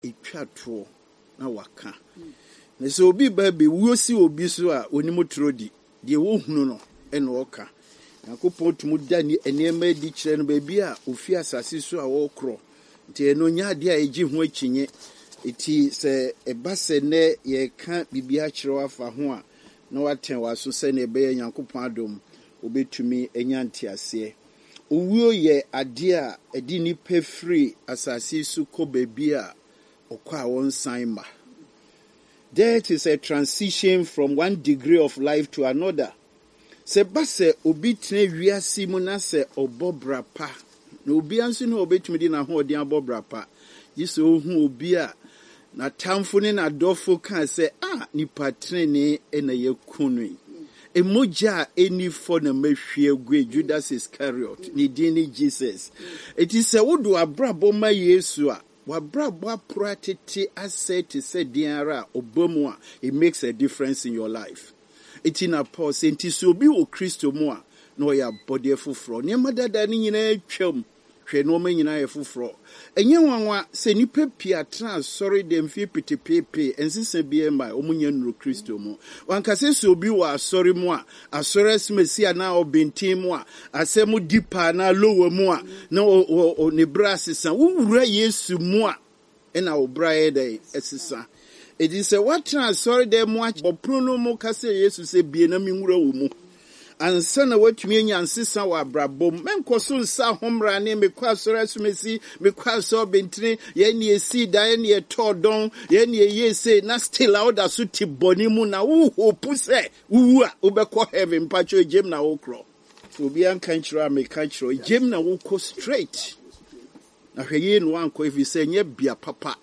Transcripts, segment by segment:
etwa to na waka na so obi ba be wuosi obi so a onimu trodi de wo hunu no ene oka yakopon tumu da ni enema di kire no ba bi a ofi asase so a wo kro nti eno nya de a eji ho akinye eti se ebase ne ye ka bibia kire wafa ho a na waten waso se ne be yakopon adom obetumi enya ntiase owuo ye ade a edi ni pefri asase so ko ba bi a okwa won sanma. Death is a transition from one degree of life to another. Se base obi tene wiase mu na se obobra pa. Na obi anso na obetumi di na ho odi abobra pa. Yise ohu obi a na tamfo ne na dofo kan se nipa trene na yakunu. Emoja eni for na mahwie gwe Judas Iscariot ni dini Jesus. It is a wodo abrabo ma Yesu a wabrabo apratete asset said diara obomu a it makes a difference in your life. It in a pause enti so bi wo Kristo mu a no ya body fufro ne madada ni nyina atwam hwe no ma nyina fufro enye wanwa se nipa pia trans sorry dem fi pitipepe ensisa bi ema omunya nuru Kristo mu wankase so bi wa sorry mu a asore smesi na obintin mu a asemu dipa na lowo mu a na ne brasisa wura Yesu mu a ena obra ede esisa edi se what trans sorry dem mu a bopro no mu kase Yesu se bie na mi nwura wo mu ansa na watumi anya nsesa wa brabom menkoso nsa homra ne mekwa sora sumesi mekwa so bentine ye ne esi da ye ne todon ye ne yese na still out so ti boni mu na wo hope se wu a obekọ heaven pacho jem na wo kro so bi an kan kiro ameka kiro jem na wo ko straight na hweye no anko if say nye bia papa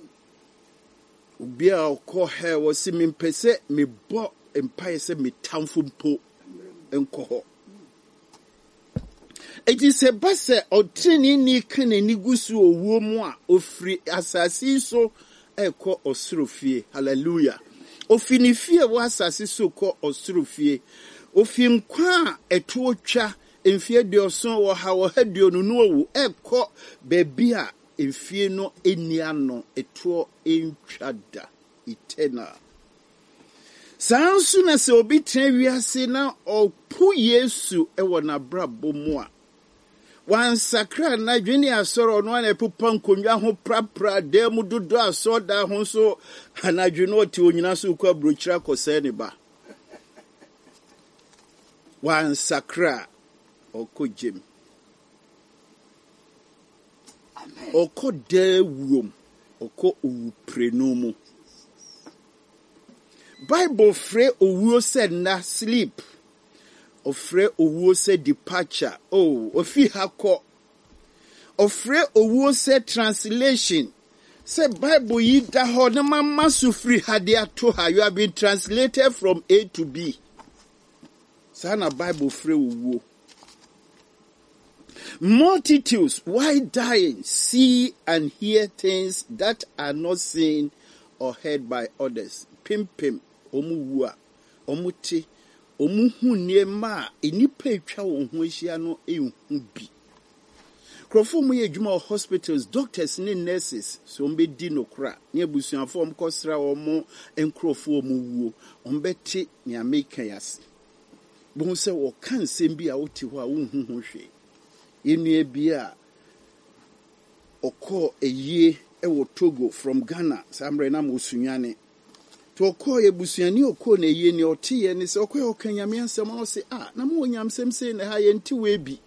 obi a ko he wo si mimpese me bo empire se me tamfo mpo enko. It is a basse or training ni kaneni gusu owuo mu a ofri asasi so eko osurofie. Hallelujah. Ofini fie wo asasi so ko osurofie. Ofim kwa eto twa emfie dioso wo ha wo hadio no no wu eko bebi a emfie no enia no eto entwada eternal. Sansu na se obi tren wiase na opu Yesu ewo na brabo mu a wan sakra na dwene asoro no na epupa nkonwa ho prapra de mu dodo asoda ho so anadwene oti onyina so kwa brochira kose ne ba wan sakra okojem oko de wuom oko uprenomu Bible free owuo said na sleep. Ofre owuo said departure. Ofi hako. Ofre owuo said translation. Say Bible yi da ho na mama sufri hade ato ha. You have been translated from A to B. Sana Bible free owuo. Multitudes, why dying, see and hear things that are not seen or heard by others. Pim. Omuwa omuti omuhu niema enipa etwa wo ho ahia no ehu bi krofo mu ye dwuma hospitals doctors ne nurses so mbedi nokra ne abusuafo mkosra wo mo enkrofo mu wuo ombeti ne ameka yas bo se wo kan sem bi a woti ho a wo hu ho hwe enua bi a okọ eyie ewo Togo from Ghana samre na mo sunyane to call ye busuani okọ na ye ni otiye ni se okọ okanyame ansem no se na mo nyamsem se na ha ye nti we bi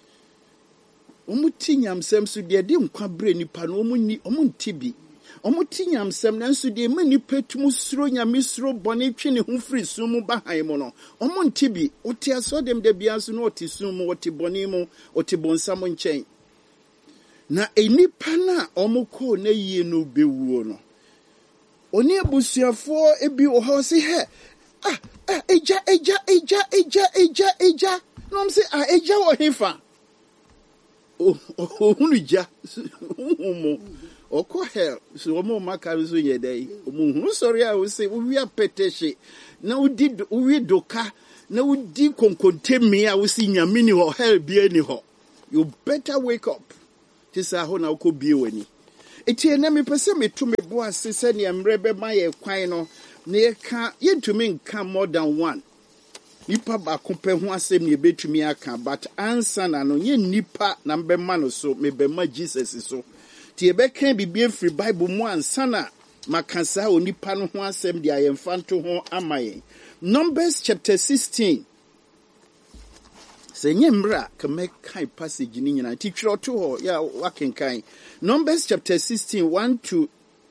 omuti nyamsem so de nkwa bre nipa no omunti bi omuti nyamsem na nso de ma nipa tum suro nyame suro bone twe ne ho firi sumu bahan mo no omunti bi oti aso dem de bia so no oti sumu oti bone mu oti bonsam nchen na enipa na omukọ na yie no bewuo no oni abusuafo ebi wo ho se he eja no mse eja wo hefa hunu ja humo okọ hell so omo maka so yedai omo hunu sorry a wo se wo wi apetehye na wi doka na udi konkontemi a wo si nyame ni ho hell bia ni ho you better wake up tisa ho na okọ bie wani Eti ena me pese me to me bo ase se ne mrebe ma ye kwan no na ye ka yentumi nka more than one. Nipa ba kompe ho asem ne betumi aka but answer na no ye nipa na mbema no so me bema Jesus so. Ti ebe kan bibie free Bible mu answer na makansa onipa no ho asem de ayemfanto ho amaye. Numbers chapter 16. Se nyemra ka mekai passage ni nyina ti twiro to ho ya wakenkan. Numbers chapter 16 1 to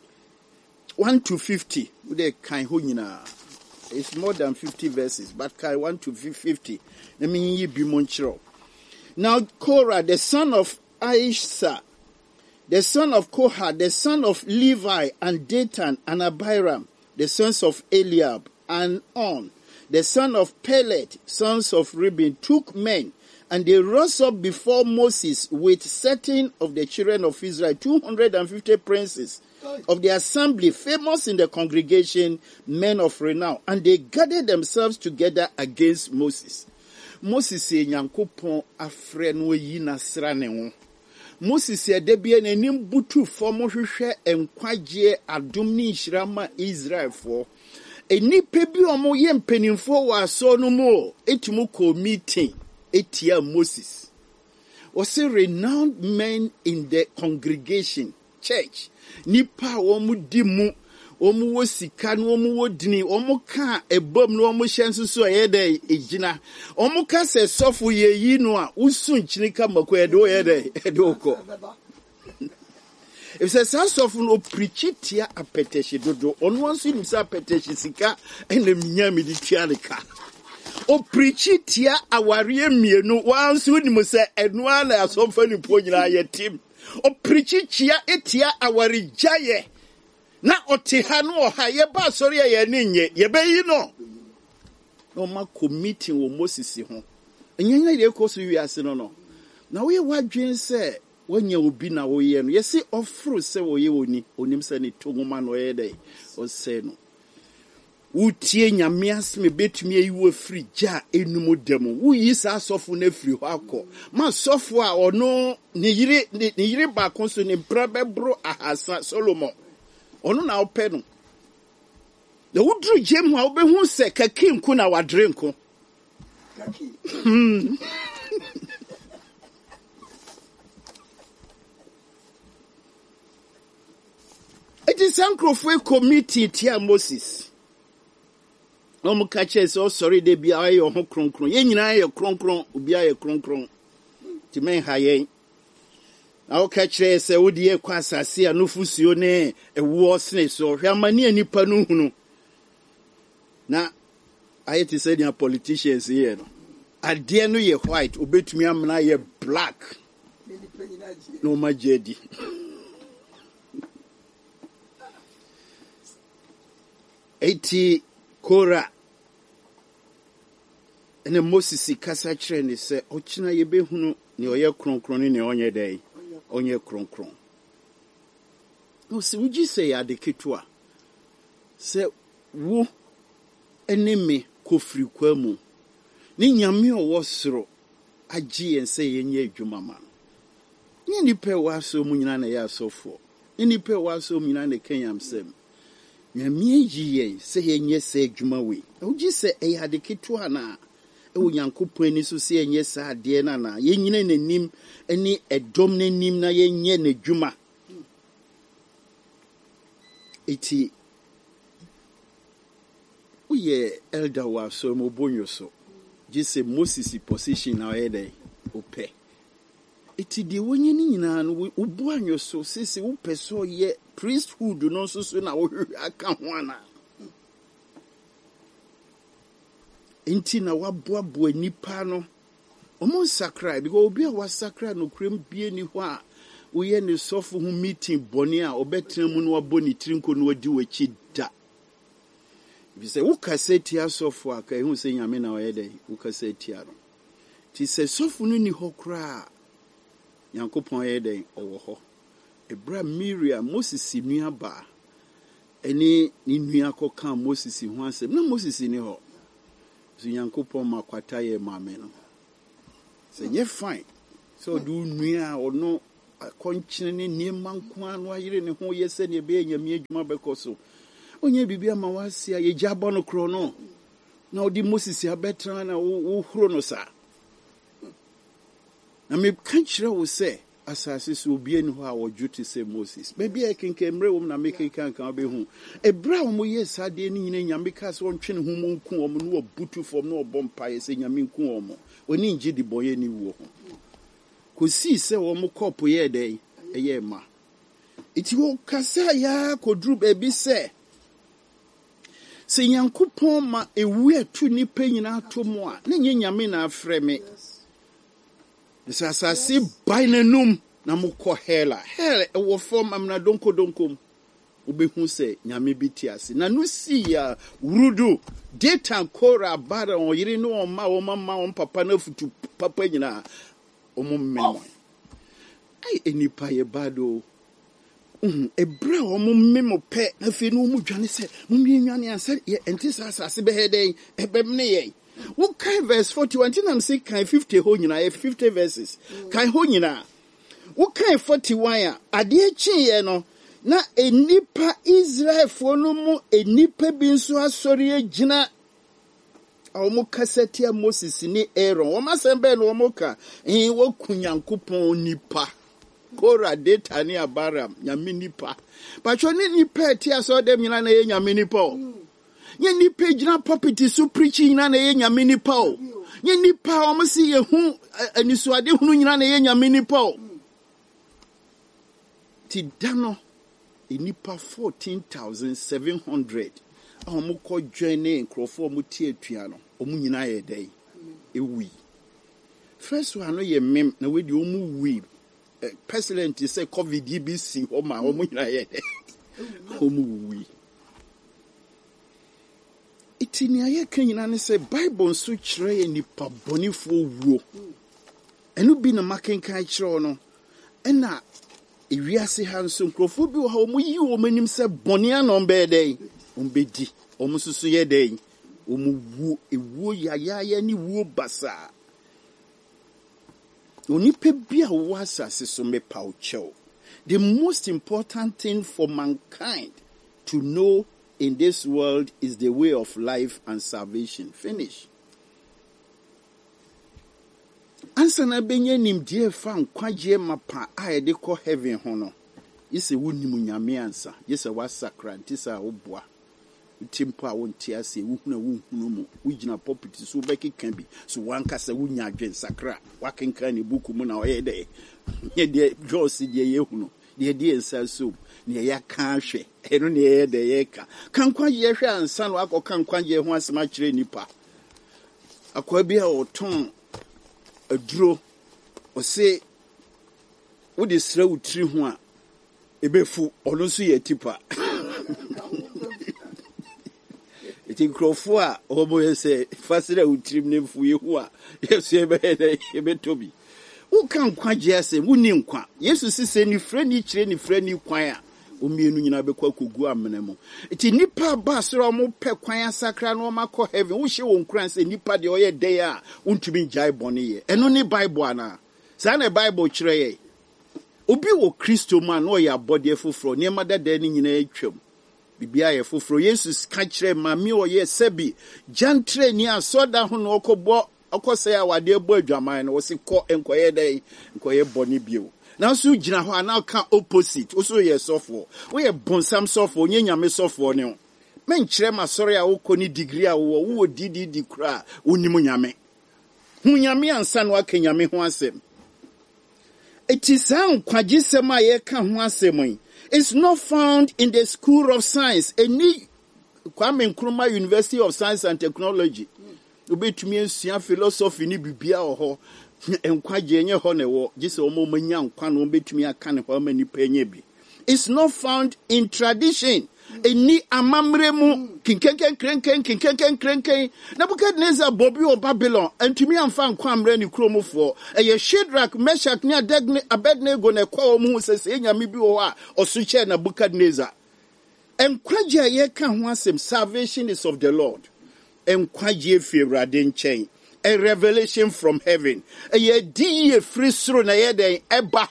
50. We kan ho nyina. It's more than 50 verses, but kai 1 to 50. Let me ye bi monchiro. Now Korah, the son of Aisha, the son of Kohath, the son of Levi, and Dathan and Abiram, the sons of Eliab, and On, the son of Pelet, sons of Reuben, took men, and they rose up before Moses with certain of the children of Israel, 250 princes of the assembly, famous in the congregation, men of renown, and they gathered themselves together against Moses. Moses said, Nyankopon afre no yi nasra ne ho. Moses said, Debia n'anim butu fo mo hwehwe enkwagye adom ne nhyirama Israel fo. Enipa bi omo ye mpanimfo wa so no mo etumu ko meeting etia Moses. Was a renowned men in the congregation, church. Nipa omu dimu, omu wo sika no omu wo dini, omu ka ebom no omu hyenso so yede ejina. Omu ka se sofo ye yi no a usu nchinika mako yede o yede edoko. If says sofo no preach tia apeteshi dodo, onu wansu nimsa apeteshi sika ene minyami di tialika. O preach tia aware mienu wansu nimse enwa na asofo ni po nyina ye tim. O preach chia etia aware jaye. Na otiha no oha ye ba sori ye ninye ye be yi no. No ma committee wo Moses ho. Enyanya de ko so wi ase no. Na we wadwen se wanya obi na wo ye no. Ye si ofru se wo ye oni onim se ni tongoma no ye dey. O se no. Utie nyame asme betumi ayiwo free ja enumu demo wo yi sa sofo na free ho akọ ma sofo a ono ne yire ba konso ne brabebro ahasa Solomon ono na opɛ no na wudru jem ho a obehu se kakinku na wadrenko kaki it is Sankrofo committee tia Moses. No mo kache so sorry de bia aye ho kronkron ye nyina aye kronkron obi aye kronkron ti men ha ye na o kache se wodi e kwa asase anofusuo ne ewo sne so hwe amani anipa no hunu na aye ti say dia politicians here no ade no ye white obetumi amna ye black no majedi eti Korah ene Moses kasa kire ne se ochina ye behunu ne oye kronkron ne onye dai onye kronkron no se uji se ya de ketua se wo eneme kofri kwamu ni nyame owo soro agi ense ye nya adwuma ma ni nipa wa so mu nyina na ya sofo ni nipa wa so mu nyina na kenyam sem nyame yiye se ye nya se adwuma we uji se e ya de ketua na ewo Nyankopon ni so se enye sa ade na ye nyina nanim eni edom nanim na ye nye na dwuma eti uye elder wa so mo bonyo so jise Moses position na ye dey ope eti de wonye ni nyina no ubu anyo so sese wo peso ye priesthood no so na wo aka ho ana enti na waboaboa nipa no omo sakra because obi a wasakra no krem bie ni ho a woye ne sofo ho meeting boni a obetra mu no waboni trinko no wadi wachi da bi se wo kaseti asofo aka hu se nyame na oye dey wo kaseti aro ti se sofo no ni ho kra Nyankopon ye dey owo ho ebra Miriam Moses nua ba eni ni nua koka Moses ho asem na Moses ni ho so Nyankopon makwata ye mame no se nye fine so do nua ono konchine ne manko anu ayire ne ho yese ne be nyame adwuma bekoso onye bibia ma wase a ye jabo no kro no na odi Moses abetra na wo huro no sa na me kan kire wo se asase so obi eni ho a woju te se Moses baby e kenkemre wo na make kan be hu ebra wo yes ade ni nyina nyame ka so ntwe ne ho mu nku wo no obutu fom no obompa ye se nyame nku wo mo oni ngi di boye ni wo ho ko si se wo mo kopo ye dey eye ma iti wo kasa ya ko dru baby se Yankopɔn ma ewu atu nipa nyina to mo a na nyame na afrɛ me asase bai nanum na mokɔ hela ɛwɔ fam amna donkom obehu sɛ nyame bi ti ase na no si ya wurudu data kora bara on yiri no on ma on papa na futu papa nyina mmemmɔ ai enipa ye bado ebra mmemmɔ pɛ afi no mu dwane sɛ mumienwane ansa ye enti asase behede ebem ne ye what kind verse 41 and say kind 50 ho nyina 50 verses kind ho nyina what kind 41 ade chi ye no na enipa Israel fo no mu enipa bi nso asori agina omo kasetia Moses ni Aaron o masembe no omo ka wo kunyankopon nipa Kora data ni Abaram nyame nipa pacho ni nipa ti aso dem nyina na ye nyame nipa o nye nipa gina property so preaching na ye nyame nipa o nye nipa o mo si ye hu anisuade hunu nyina na ye nyame nipa o ti dano nipa 14,700 a mo ko join nkrofo mo tie atua no o mo nyina ye dai ewi first one no ye mem na we di o mu wi president say covid dbc o ma o mo nyina ye dai o mu wi itini aye kanyina ne say bible nso kire nipa bonifo wuo enu bi na makenkan kire no ena ewiase ha nso nkrofo bi wo ha o mo yi o manim say boni anon be dey ombedi o mo susu ye dey o mo wuo ewuo ya ni wuo basa onipa bi a wo asase so me paucho. The most important thing for mankind to know in this world is the way of life and salvation. Finish. Ansa na benye nimdie fa nkwaje mapa a ye de kɔ heaven ho no. Yese wonimu nyame ansa. Yese wasakra ntisa oboa. Timpo a wonti ase wuhunu mu. Wugina property so beki kan bi. So wankasa wunya adwen sakra. Wakenka ne buku mu na oye de. Ye de Josi de ye hunu. De ensa so. Ne ya kan hwe. Eno ne ye de ye ka. Kan kwaje hwe ansa no akɔka kwaje ho asema kyerɛ nipa. Akwa bi a oton aduro o se wo de sra utri ho a ebefu ɔno so ye tipa. Eti krofo a obo yese fasira utrim ne fu yehu a yesu ebetobi wo kan kwaje ase woni nkwa yesu sise ni frɛ ni kyerɛ ni frɛ ni kwan a omienu nyina bekwa kogu amene mo eti nipa ba soro mo pɛ kwan asakra no makɔ heaven wo hye wo nkran se nipa de oyɛ dey a untumi jai bɔne ye ɛno ni bible ana sa na bible kyerɛ ye obi wo kristo man no yɛ abɔde foforo ne madada ni nyina atwam bibia ye foforo yesus ka kyerɛ mame oyɛ sebi jantre ni asoda ho no okɔbɔ okɔsɛ awade bɔ adwaman no wo se kɔ enkoyɛ dɛ enkoyɛ bɔne bio na so gyina hɔ ana ka opposite wo so yɛ sɔfo wo yɛ bonsam sɔfo nye nyame sɔfo ne ho men kyerɛ ma sɔre a wo kɔ ni degree a wo didi kura wonim nyame hu nyame ansa no aka nyame ho asɛm eti san kwagye sɛm a yɛ ka ho asɛm yi it's not found in the School of Science. Any Kwame Nkrumah University of Science and Technology. Obetumi ensua philosophy ni bibia oho. Enkwaje enye ho ne wo. Gise omo manya nkwa no obetumi aka ne ho mani penye bi. It's not found in tradition. Eni amamre mu kinkenken Nebuchadnezzar bobi o Babylon entumi amfa nkwa amre ni kromofo eye Shadrach Meshach ni Abednego ne kwa omu sese nyame bi wo a osuche Nebuchadnezzar enkwaje ye ka ho asem salvation is of the Lord enkwaje fi Awurade nkyɛn a revelation from heaven eye die free soro na ye den eba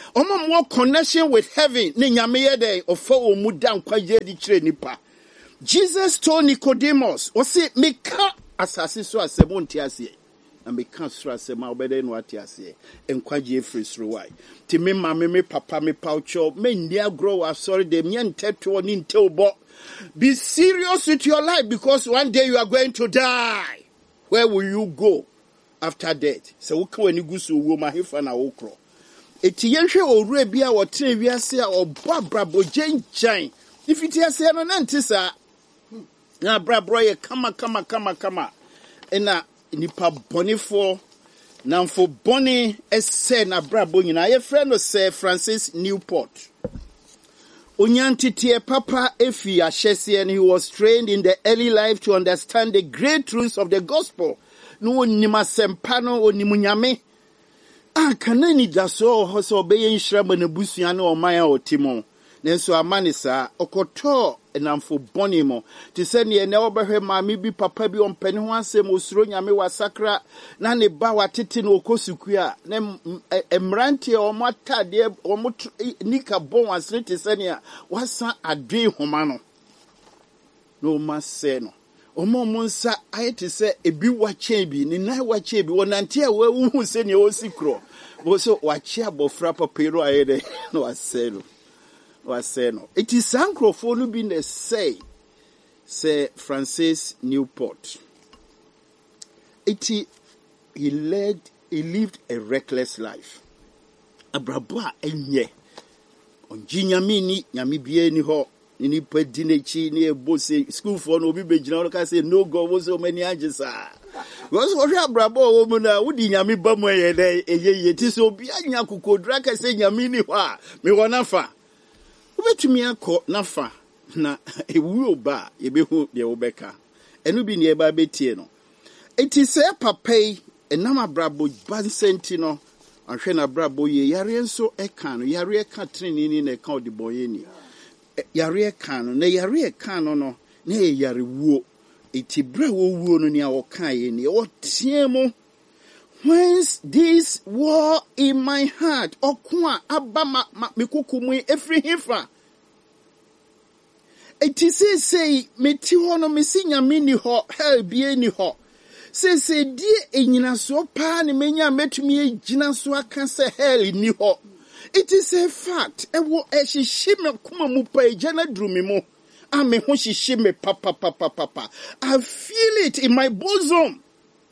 Omo more connection with heaven. Ne nyame ye de ofo omu da nkwaje di kire nipa. Jesus told Nicodemus, o se meka asase so asem onti ase. Na meka so asem a obede no ati ase. Nkwaje efiri soro wai. Ti me mama me papa me paucho me ndia grow asori dem nye nteto ni nteubo. Be serious with your life because one day you are going to die. Where will you go after death? So wuka wani gusu uwo mahifa na okro. Eti yenhwe owure bia wo tene wiase a obo abrabo gyenkyan. If it is no nantisa na abrabro ye kama. Ena nipa bonifo namfo boni ese na abrabo nyina ye friend no Sir Francis Newport. Onyantitie papa efi ahyese and he was trained in the early life to understand the great truths of the gospel. No onima sempa no onimunyame. Kanani daso hoso beye nhrama na busua na oman a otimo. Nenso amanisa okoto enamfo boni mo. Ti se ne na obehwe maami bi papa bi ompani ho asem osuro nyame wasakra na ne ba watete na okosuku a na emrante omotade omot nika bon asrete se ne a wasa adwe homa no ma no omo nsa ayete se ebi wache bi ni nai wache bi wonante a wahu se ne osikro bo so wache abofra papero ayede no aseno no it is sancrophone no be the say Sir Francis Newport he lived a reckless life abrabo enye onjinyame ni nyame bie ni ho ni padi nechi ni ebose school for no bi begina no ka say no god was so many anges because what abrabo wo mu na wudi nyame ba mu eye ti so obi anya kokodra ka say nyame ni ho a me wona fa ubetumi akọ nafa na ewu oba yebehu de obeka enu bi ne eba betie no enti se papai enam abrabo bansenti no ahwe na abrabo ye yare enso eka no yare eka trenini na eka odiboye ni yare eka no na yare eka no no na yare wuo enti bra wo wuo no ni awoka ye ni otiemu whence this war in my heart okwa abama mekukumu efri hifa eti say meti ho no mesi nyame ni ho hell bie ni ho say die enyina so pa ne menya metumi egina so aka se hell ni ho it is a fact ewo ehihime kuma mu pa ejana drumi mu ame ho hihime papa I feel it in my bosom.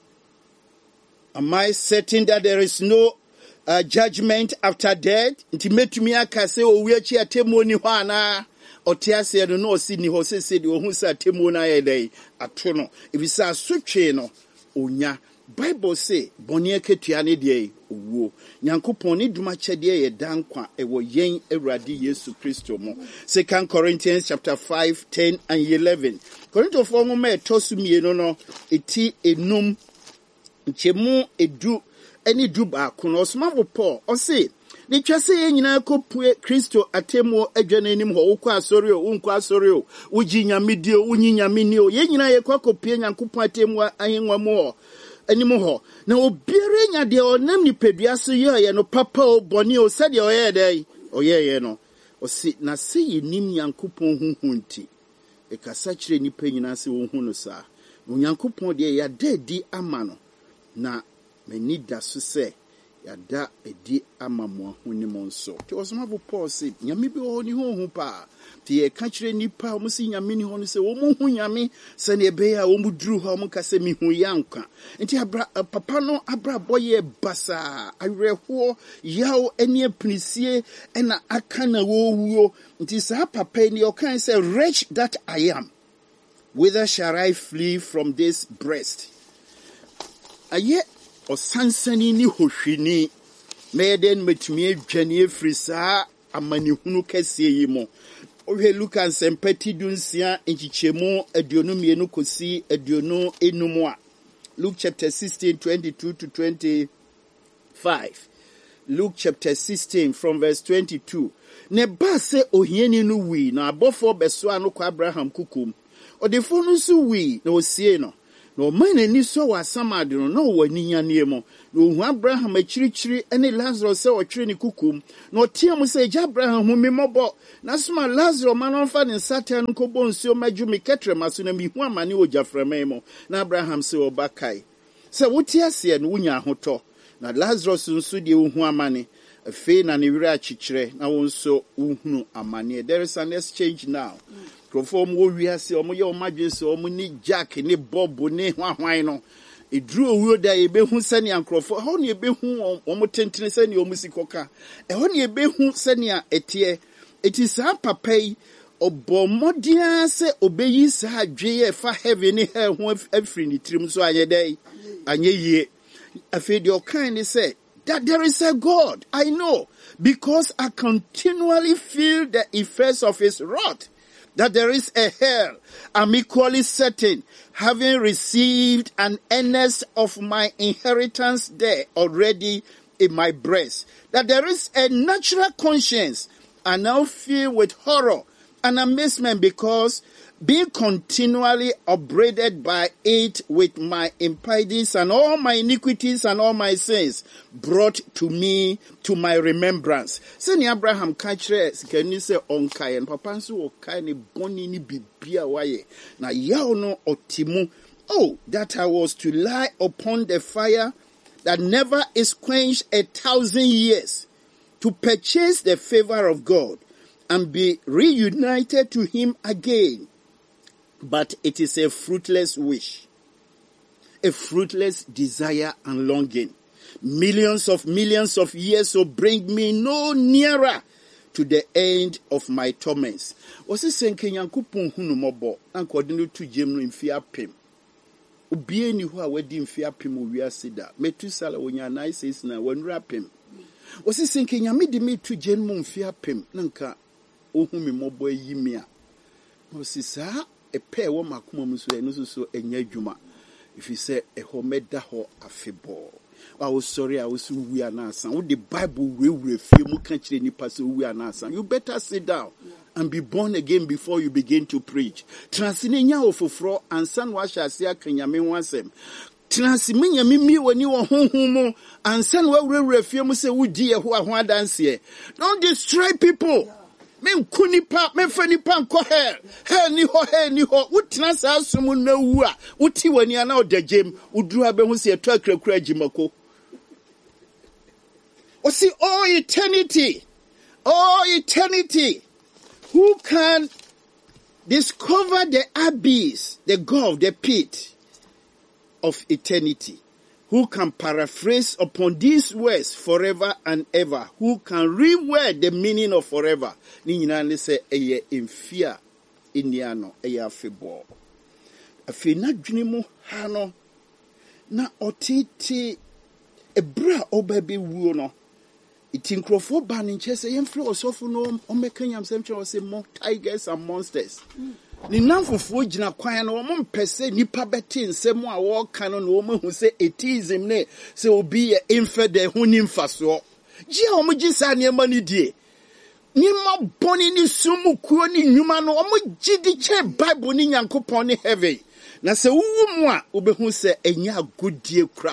Am I certain that there is no judgment after death? Nti metumi aka se owi achi atemu ni ho ana otiase no osi ni ho se de ohun sa atemu na ye dai ato no ebisa asotwe no onya Bible say boni aketua ne de owo nyankopon ni duma chede ye dankwa ewo yen Awurade Yesu Kristo mo. 2 Corinthians chapter 5 10 and 11 Korinto fo mo me tosu mienu no eti enum nchemu edu eni du ba kuno osmafo Paul o se ni twase ye nyina kopue Kristo atemu adwane nim ho wokọ asori o wonko asori o wuji nyame di o wunyi nyame ni o ye nyina ye kopue nyankopon atemu ahenwa mo anim ho na obiere nya de onam ni pedua so ye no papa o boni o sade o ye dai o ye no o si na se ye nim nyankopon huhunti e kasa kire ni pe nyina se wo hu no sa nyankopon de ya dadi ama no na mani da so se yada edi ama mo ahunimo nso ti osmafo Paul say nyame bi ho ni ho pa ti e ka kire nipa o musi nyame ni ho no se wo mu hu nyame se ne be ya wo mu duru ho mu ka se mi hu yanka nti papa no abra boye basa awerho yaw eni apnisie ena aka na wo wuo nti sa papa ni o kan say wretch that I am, whither shall I flee from this breast? Aye osansani ni hohwini meden metumi adwane efrisa amani hunu kase yi mo ohwe Luka sempati dunsia enchichemu aduonu mienu kosi aduonu enum a Luke chapter 16 22 to 25 Luke chapter 16 from verse 22 ne ba se ohiani no wi na abofo beso ano kwa Abraham kukum odefo no so wi na osie no No man and so was some I don't know when near near mo. No Abraham a chiri any Lazarus or training cuckoo. No Tiam say Abraham whom me mobo. Nasma Lazarus man on fan and Saturn cobon so majumi ketre masuna mi one mani o Jaframemo. Na Abraham say Obakai. So what yes and Wunya hoto. Na Lazarus unsudi uhuamani. A fe na ni wira chichire na wonso uhunu amane. There is an exchange now. Conform wo wiase omo ye omadwe so omo ni Jack ni Bob ni hwan no. E dru owuo da e be hu sane ankrofo. Ho ne e be hu omo tentene sane omo sikoka. E ho ne e be hu sane ete. It is a papai obomodia se obeyi sa adwe fa heaven ni hell ho afri ni trim so anye dai. Anye yie. Afi de o kan ni say that there is a God. I know because I continually feel the effects of his wrath. That there is a hell. I'm equally certain, having received an earnest of my inheritance there already in my breast, that there is a natural conscience I now feel with horror and amazement because being continually upbraided by it with my impieties and all my iniquities and all my sins brought to me to my remembrance. Sani Abraham kachre sikani se onkai and papa so okai ni boni ni bibia waye na yao no otimu. Oh, that I was to lie upon the fire that never is quenched 1,000 years to purchase the favor of God and be reunited to him again. But it is a fruitless wish, a fruitless desire and longing. Millions of years will bring me no nearer to the end of my torments. Was it saying Kenyankupun Hunumobo, and coordinate to Jim in fear pim? Ubie ni who are wedding fear pim we are sida. Metusala when your nice is now when rap him. Was it saying Kenyamidi me to Jim fear pim? Nanka Ohumi Mobo Yimia. Was it sir? A pair of Makumamus and so a nyajuma. If you say a homeda ho afebo. I was sorry, I was we are not son. What the Bible will refuse mu country ni pass we are not son. You better sit down and be born again before you begin to preach. Transinya ofofro and san washa sia kenyame wansem. Transimenya mimi wani wo honhom and san we refuse mu say wudi e ho ahwa dance here. Don't destroy people. Men kunipa men fanipa nko hell ni ho wutina sa asumu na wu a wuti wani ana odajem uduru abe hu se eto akrakura agimako o see all eternity who can discover the abyss, the gulf, the pit of eternity? Who can paraphrase upon these words forever and ever? Who can reword the meaning of forever? Ni nyina say eye infia iniano eye afebo. Afi na dwene mu ha no na otiti ebra obabe wuo no. Itinkrofo ba ne nche say yemfre osofo no omekanyam semche o say more tigers and monsters. Ni namfofo gina kwan na wo mpese nipa beti nsem a wo kan no wo hu se atheism ne se obi ye infidel hu ni mfaso ji a wo gi sa ne ma ni die ni ma boni ni sumu kuo ni nwuma no wo gi di che Bible ni Nyankopon ni heaven na se wu mu a wo be hu se enya agodie kra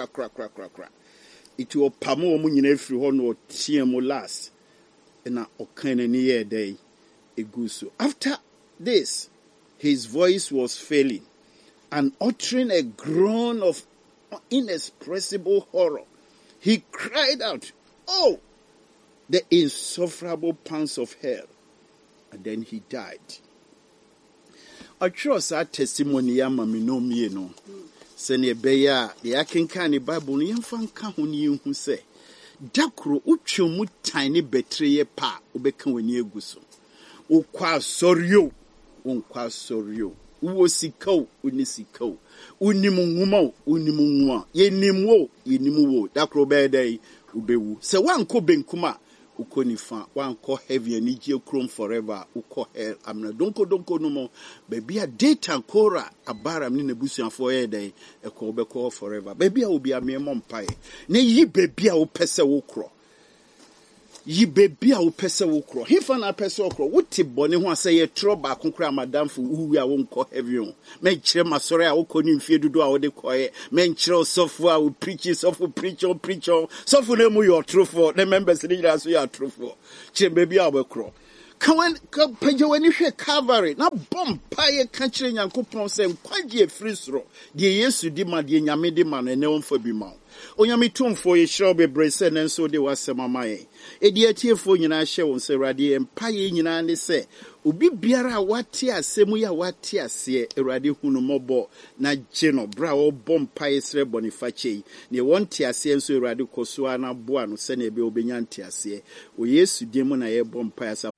it will pamo wo nyina firi ho no tie mo last na okan ni ye day eguso. After this, his voice was failing, and uttering a groan of inexpressible horror, he cried out, "Oh, the insufferable pangs of hell!" And then he died. I trust that testimony, Yamami no me no. Sene beya, the Akinkan Bible, Yamfan Kahuni who say, Dakro uchumu tiny betraye pa, ubekan when ye guso. Ukwa soryo. Unkwa soryo. Uwo sikau, unisikau. Unimungumo, unimunwa. Ye nimwo, dakro bede, ubewu. Se wanko benkuma, uko nifa, wanko heavy and ije chrome forever, uko hell. Amna donko no more. Baby a data kora, abara mnine busi and for day, a call forever. Baby a ubi a mere mompae. Ne ye baby a upese wokro. yi baby a wopese wo kro hefa na pese okro wote bone ho ase ye tro ba konkra madam fu uwi a wonko heavy on me kire masore a wokɔ ni mfie dudu a wode koye me kire sofo a wo preach sofo na mu your true for the members ni ira so your true for kire baby a wo kro kan pagye wani hwe Calvary na bompa ye ka kire Nyankopɔn se nkwagie free soro de Yesu di ma de Nyame di ma no ene wonfa bi ma Onyame tumfo ye hyew bebre se nenso de wasema maye edi atiefo nyina hye won se Awurade empaye nyina ne se obi biara wate asemu ya wate ase Awurade hunu mobo na gye no bra wo bompaye sre bonifache ne wonte ase enso Awurade koso ana boa no se na ebe obenya nte ase o Yesu di mu na ye bompaye asa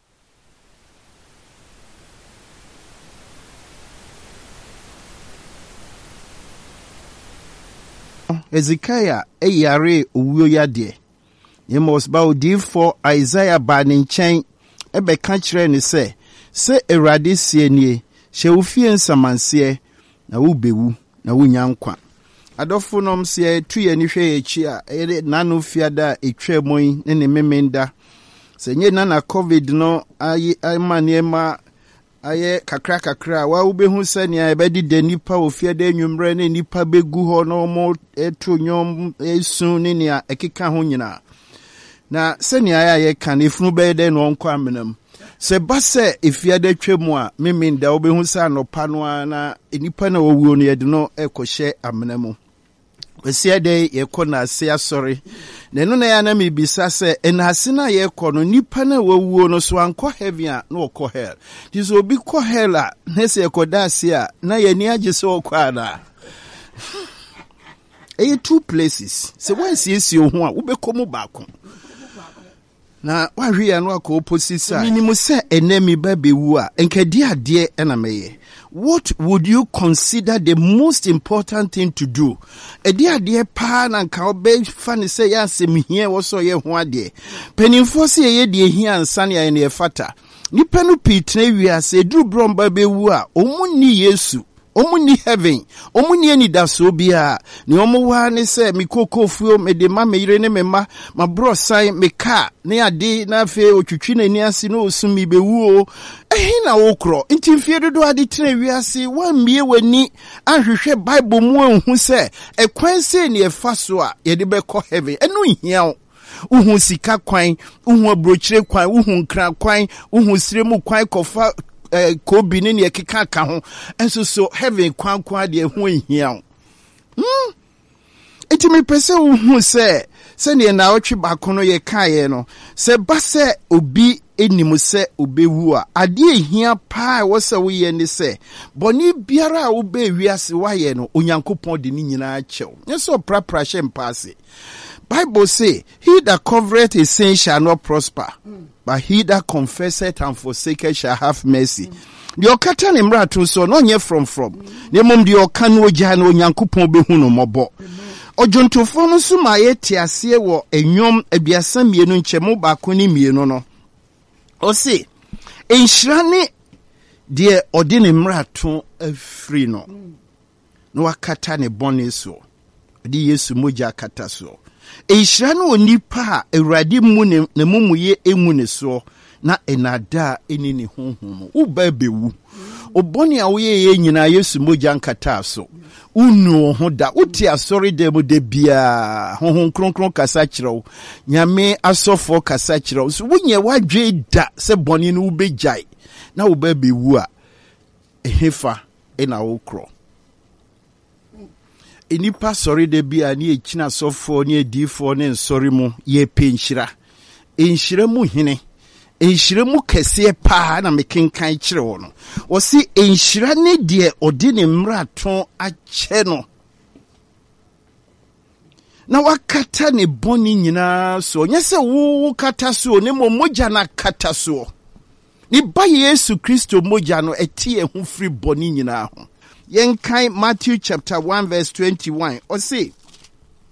Ezekiah eyare owuo yade Yemos ba odifo Isaiah ba ne nchen ebe ka kire ne se Awurade sie nie hye wo fie nsamanse na wo bewu na wo nyankwa adofo nom se tuye ni hwe echi a nanu fiada etwa moyi ne memenda se nye na covid no ayi maniema aye kakra wa ubehu sania ebedi de nipa ofiade nwumre ne nipa begu ho no mo eto nyom esu ne nia ekeka ho nyina na sania ya kan ifunu bede no onko amenam se base efiade twemu a meminda ubehu sa no pano na nipa na owuo no yede no ekohye amenamu Wesiade yeko na ase asori nenu na ya na mebisa se enase na yeko no nipa na wawuo no so anko heaven a na okọ hell dizo obi kọ hell a na se ekoda ase a na yani age se okọ ana two places se wansi esi ohu a wobekọ baako na wahwe ya no akọ opposite minimu se enemi ba bewu a enkadi ade na meye What would you consider the most important thing to do? Ade pa na nka obe fa ne se ya semhie wo so ye ho ade. Penimfo se ye de hia ansan ya ne fata. Nipa no pitna wiase duru bromba bewu a omunni Yesu. Omuni heaven, omuni eni daso bia, ni omuwa ne se mikoko fuo me de ma meire ne mema, ma bro sai me ka, ne ade na fe otwitwi na ni ase no osumi bewu o. Na okro, nti mfie dodo ade tena wiase, wa mie wani ahwehwe Bible mu enhu se, ekwan se ne efa so a ye de be ko heaven. Enu hia o. Uhu sika kwan, uhu abrochire kwan, uhu nkra kwan, uhu siremu kwan kofa kobi ne ne keka ka ho enso so heaven kwankwa de ho hia eti me pese hu se ne na otwe baako no ye kae no se ba se obi enimu se obewu a ade hia pa wo se wo ye ne se boni biara a wo be wiase wa ye no onyankopon de ni nyina chew nso prapra hye mpase Bible say he that covereth his sin shall not prosper but he that confesseth and forsaketh shall have mercy. The okata ne mrato so no nye from. Ne mom de oka no ogya no Onyankopon behu no mobo. Ojontofo no so ma ye tiase wo enwom abiasa mienu nchemu baako ne mienu no. O se enhyira ne de ode ne mrato afri no. No wakata ne bone so. De Yesu moja akata so. Enhyira no onipa Awurade mu ne mumuye emu ne so na enada eni ne honhom wo ba bewu oboni a wo ye nyina Yesu moja nkata so unu ho da uti asori dem de bia honhom kronkron kasa kirew nyame asofo kasa kirew so wonye wadwe da se boni no ubejai na wo ba bewu a ehefa ena wo kro enipa sori de bia ni ekina sofo ni edifo ne nsori mu ye penhyira enhyira mu hene enhyira mu kese pa na mekenkan kire wo no wo si enhyira ne de odi ne mraton ache no na wakata ne boni nyina so nyese wo kata so ne moja na kata so ni ba Yesu Kristo moja no etie hu free boni nyina ho yenkai Matthew chapter 1 verse 21 or say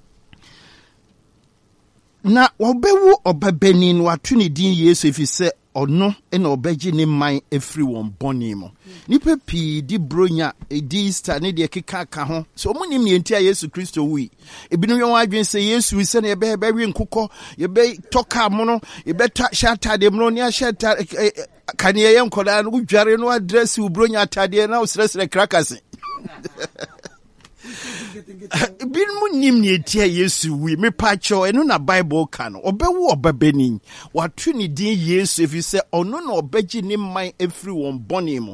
na wabewu obabenin watuni din Yesu efise ono ena obeji ne man efiri won boni mo nipa pi di bronya di Easter ne de keka ka ho so omunim ne entia Yesu Kristo wi ebinu yon adwen se Yesu se ne be wi nkukọ ye be toka mo no ye be shata de mo ne shata kan ye nkoda no dware no address u bronya atade na usresre krakase bin mu nim ne etia Yesu wi me pacho eno na Bible ka no obewu obabeni watu ni din Yesu efi se ono na obeji ne man efiri won boni mo